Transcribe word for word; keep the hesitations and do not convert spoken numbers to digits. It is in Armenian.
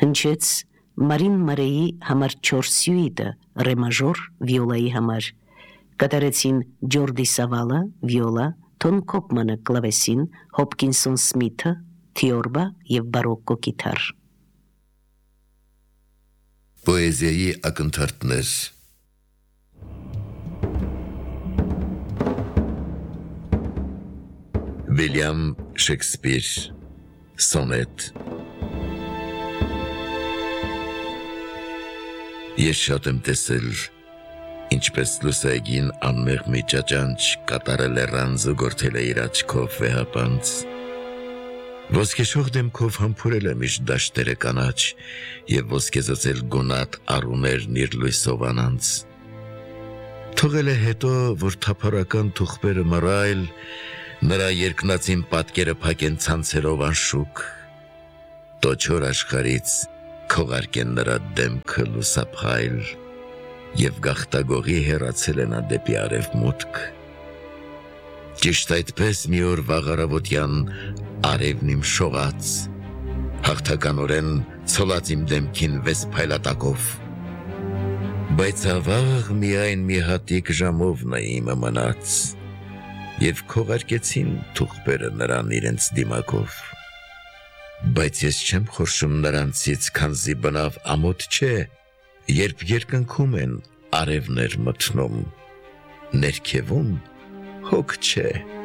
Հնչեց Մարին Մարեի համար չորս սյուիտը, ռե մաժոր վիոլայի համար։ Կատարեցին Ջորդի Սավալը, վիոլա, Թոմ Քոփմանը կլավեսին, Հոփկինսոն Սմիթը, թիորբա և բարոկկո կիթառ։ Պոեզիայի ակնթարթներ։ Վիլյամ Շեքսպիր, Սոնետ։ Ես շատ եմ տեսել, ինչպես լուսայգին անմեղ մի ճաճանչ կատարել է ռանձը գործել է իր աչքով վեհապանց։ Ոսկեշող դեմքով համբուրել է միշտ դաշտերը կանաչ և ոսկեզօծել գունատ առուներն իր լույսով անանց։ Թողել է հետո, որ թափառական թուղբերը մռայլ, նրա երկնածին պատկերը փակեն ցանցերով անշուք, տոչոր աշխարհից քողարկեն նրա դեմքը լուսափայլ, և գաղտագողի հեռացել է նա դեպի արևմուտք։ Ճիշտ այդպես մի օր վաղ առավոտյան արևն իմ շողաց, հաղթականորեն ցոլած իմ դեմքին վեց փայլատակով, բայց ավաղ միայն մի հատիկ ժամով նա իմը մնաց, և քողարկեցին թուղբերը նրան իրենց դիմակով։ Բայց ես չեմ խորշում նրանցից, քանզի բնավ ամոթ չէ, երբ երկնքում են արևներ մթնում, ներքևում հոգ չէ։